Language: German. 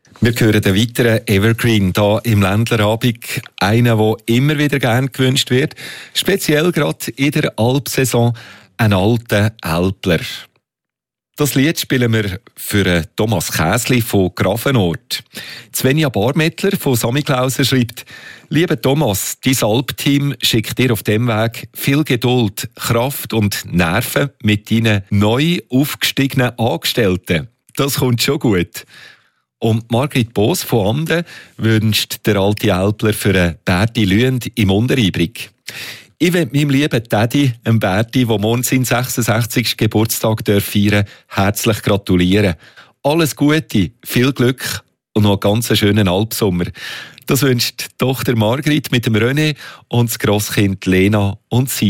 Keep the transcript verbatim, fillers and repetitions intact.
Wir hören den weiteren Evergreen hier im Ländlerabend. Einen, der immer wieder gern gewünscht wird. Speziell gerade in der Alpsaison. Ein alter Älpler. Das Lied spielen wir für Thomas Käsli von Grafenort. Svenja Barmettler von Samichlausen schreibt: Lieber Thomas, dein Alpteam schickt dir auf dem Weg viel Geduld, Kraft und Nerven mit deinen neu aufgestiegenen Angestellten. Das kommt schon gut. Und Margrit Boos von Amden wünscht der alte Älpler für einen Berti Lüend im Untereibrig. Ich will meinem lieben Daddy, dem Berti, der morgen seinen sechsundsechzigsten Geburtstag feiern darf, herzlich gratulieren. Alles Gute, viel Glück und noch einen ganz schönen Alpsommer. Das wünscht die Tochter Margrit mit dem René und das Grosskind Lena und sie.